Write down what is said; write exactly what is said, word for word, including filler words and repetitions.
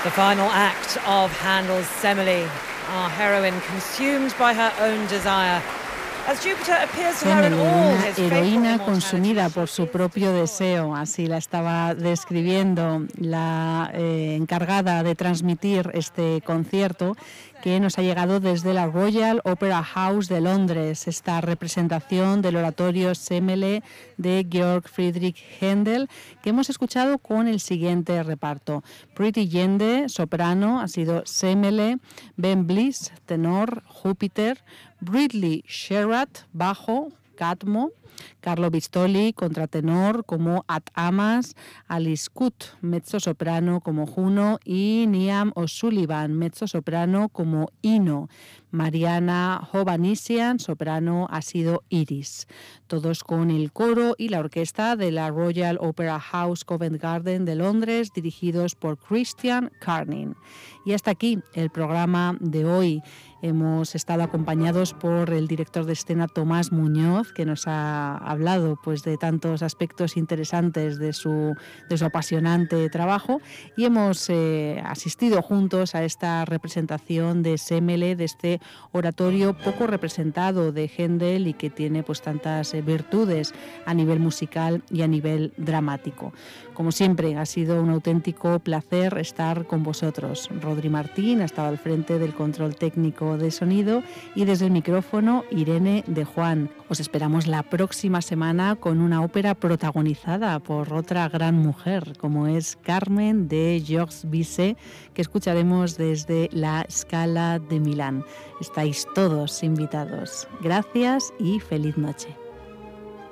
The final act of Handel's Semele, our heroine consumed by her own desire. As Jupiter appears to her in all his Una heroína consumida por su propio deseo, así la estaba describiendo la eh, encargada de transmitir este concierto, que nos ha llegado desde la Royal Opera House de Londres, esta representación del oratorio Semele de Georg Friedrich Händel, que hemos escuchado con el siguiente reparto: Pretty Yende, soprano, ha sido Semele; Ben Bliss, tenor, Júpiter; Ridley Sherratt, bajo, Cadmo; Carlo Bistoli, contratenor, como At Amas; Alice Coote, mezzosoprano, como Juno; y Niamh O'Sullivan, mezzosoprano, como Ino. Mariana Hovhannissian, soprano, ha sido Iris. Todos con el coro y la orquesta de la Royal Opera House Covent Garden de Londres, dirigidos por Christian Carning. Y hasta aquí el programa de hoy. Hemos estado acompañados por el director de escena Tomás Muñoz, que nos ha hablado pues de tantos aspectos interesantes de su, de su apasionante trabajo, y hemos eh, asistido juntos a esta representación de Semele, de este oratorio poco representado de Händel y que tiene pues tantas eh, virtudes a nivel musical y a nivel dramático. Como siempre, ha sido un auténtico placer estar con vosotros. Rodri Martín ha estado al frente del control técnico de sonido, y desde el micrófono Irene de Juan. Os esperamos la próxima semana con una ópera protagonizada por otra gran mujer, como es Carmen de Georges Bizet, que escucharemos desde la Scala de Milán. Estáis todos invitados. Gracias y feliz noche.